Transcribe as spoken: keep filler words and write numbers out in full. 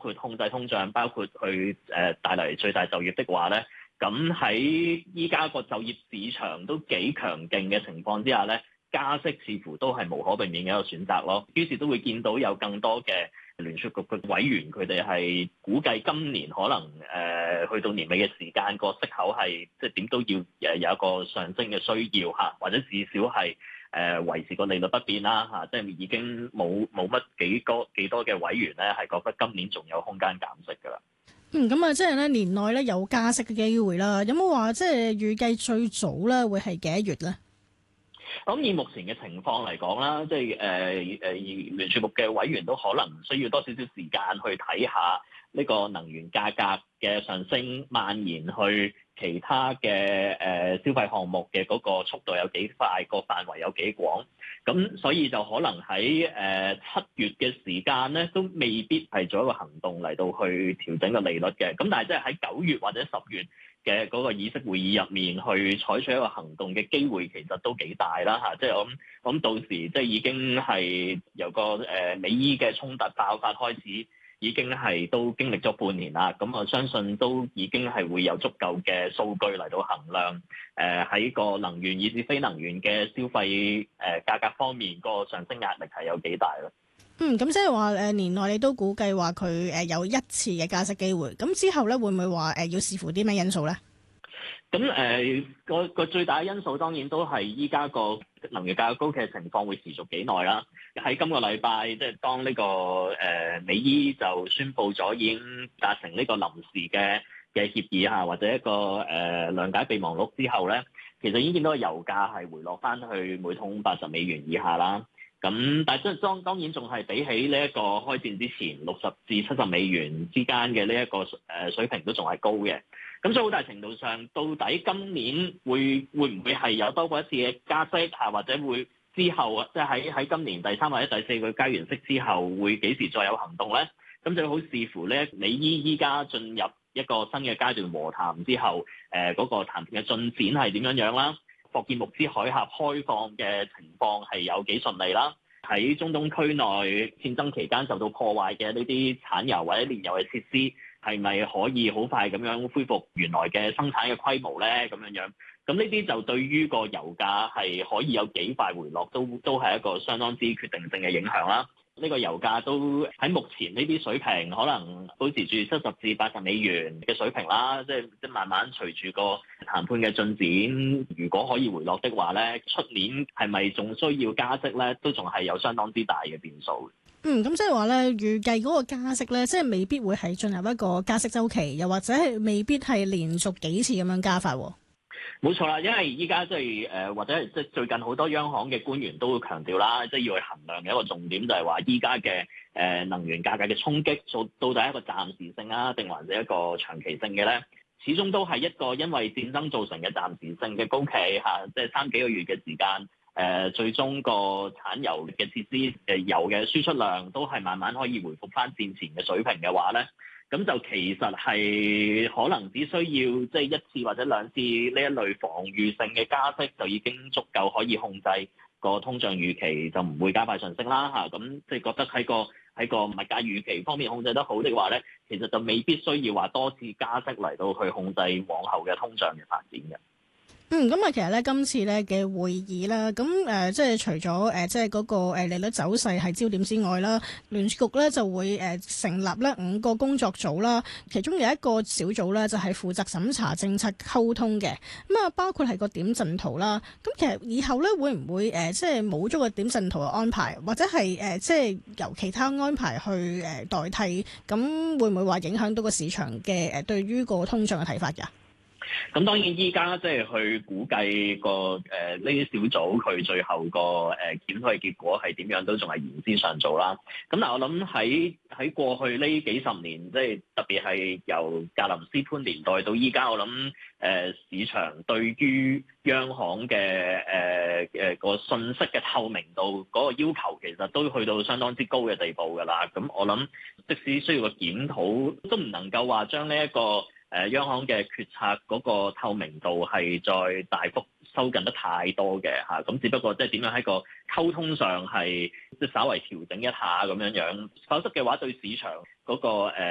括控制通脹，包括去誒帶嚟最大就業的話咧，咁喺依家個就業市場都幾強勁嘅情況之下咧，加息似乎都係無可避免嘅一個選擇咯。於是都會見到有更多嘅聯儲局嘅委員，佢哋係估計今年可能誒、呃、去到年尾嘅時間，個息口係即係點都要誒有一個上升嘅需要嚇，或者至少係誒、呃、維持個利率不變啦嚇，即係已經冇冇乜幾多幾多嘅委員咧係覺得今年仲有空間減息㗎啦。 嗯，咁啊，即係咧年內咧有加息嘅機會啦。有冇話即係預計最早咧會係幾多月咧？ 咁以目前嘅情況嚟講啦，即係誒誒聯儲局嘅委員都可能需要多少少時間去睇下呢個能源價格嘅上升蔓延去其他嘅誒、呃、消費項目嘅嗰個速度有幾快，個範圍有幾廣。咁所以就可能喺誒、呃、七月嘅時間咧，都未必係做一個行動嚟到去調整個利率嘅。咁但係即係喺九月或者十月嘅嗰個議息會議入面去採取一個行動嘅機會，其實都幾大啦嚇！即係我諗，我諗到時即係已經係由個誒美伊嘅衝突爆發開始，已經係都經歷咗半年啦。咁我相信都已經係會有足夠嘅數據嚟到衡量誒喺個能源以至非能源嘅消費誒價格方面個上升壓力係有幾大咯。 嗯，咁即係話誒年內你都估計話佢誒有一次嘅加息機會，咁之後咧會唔會話誒要視乎啲咩因素咧？ 咁誒、呃、個個最大嘅因素當然都係依家個能源價格高企嘅情況會持續幾耐啦。喺今個禮拜，即係當呢、這個誒、呃、美伊就宣布咗已經達成呢個臨時嘅嘅協議嚇，或者一個誒諒、呃、解備忘錄之後咧，其實已經見到個油價係回落翻去每桶八十美元以下啦。咁但係當當當然仲係比起呢一個開戰之前六十至七十美元之間嘅呢一個誒水平都仲係高嘅。咁所以好大程度上，到底今年會會唔會係有多過一次嘅加息嚇，或者會之後啊，即係喺喺今年第三或者第四個加完息之後，會幾時再有行動咧？咁就好視乎咧，美伊依家進入一個新嘅階段和談之後，誒、呃、嗰、那個談判嘅進展係點樣樣啦？霍爾木茲海峽開放嘅情況係有幾順利啦？喺中東區內戰爭期間受到破壞嘅呢啲產油或者煉油嘅設施，係咪可以好快咁樣恢復原來嘅生產嘅規模咧？咁樣樣，咁呢啲就對於個油價係可以有幾快回落，都都係一個相當之決定性嘅影響啦。呢個油價都喺目前呢啲水平，可能保持住七十至八十美元嘅水平啦。即係即係慢慢隨住個談判嘅進展，如果可以回落的話咧，出年係咪仲需要加息咧？都仲係有相當之大嘅變數。 嗯，咁即係話咧，預計嗰個加息咧，即係未必會係進入一個加息週期，又或者係未必係連續幾次咁樣加法。 冇錯啦，因為依家即係誒，或者係即係最近好多央行嘅官員都會強調啦，即係要去衡量嘅一個重點就係話，依家嘅誒能源價格嘅衝擊，到到底係一個暫時性啊，定還是一個長期性嘅咧？始終都係一個因為戰爭造成嘅暫時性嘅高企嚇，即係三幾個月嘅時間。誒、呃，最終個產油嘅設施嘅油嘅輸出量都係慢慢可以回復翻戰前嘅水平嘅話咧，咁就其實係可能只需要即係一次或者兩次呢一類防禦性嘅加息，就已經足夠可以控制個通脹預期，就唔會加快上升啦嚇。咁即係覺得喺個喺個物價預期方面控制得好的話咧，其實就未必需要話多次加息嚟到去控制往後嘅通脹嘅發展嘅。 嗯，咁啊，其實咧今次咧嘅會議啦，咁誒、呃，即係除咗誒、呃，即係嗰個誒利率走勢係焦點之外啦，聯儲局咧就會誒、呃、成立咧五個工作組啦，其中有一個小組咧就係負責審查政策溝通嘅，咁啊包括係個點陣圖啦。咁其實以後咧會唔會誒、呃、即係冇咗個點陣圖嘅安排，或者係誒、呃、即係由其他安排去誒、呃、代替？咁會唔會話影響到個市場嘅誒、呃、對於個通脹嘅睇法㗎？ 咁當然依家即係去估計個誒呢啲小組佢最後個誒檢討嘅結果係點樣，都仲係言之尚早啦。咁但係我諗喺喺過去呢幾十年，即係特別係由格林斯潘年代到依家，我諗誒、呃、市場對於央行嘅誒誒個信息嘅透明度嗰個要求，其實都去到相當之高嘅地步㗎啦。咁我諗即使需要個檢討，都唔能夠話將呢一個誒央行嘅決策嗰個透明度係再大幅收緊得太多嘅嚇，咁只不過即係點樣喺個溝通上係即係稍微調整一下咁樣樣，否則嘅話對市場嗰個誒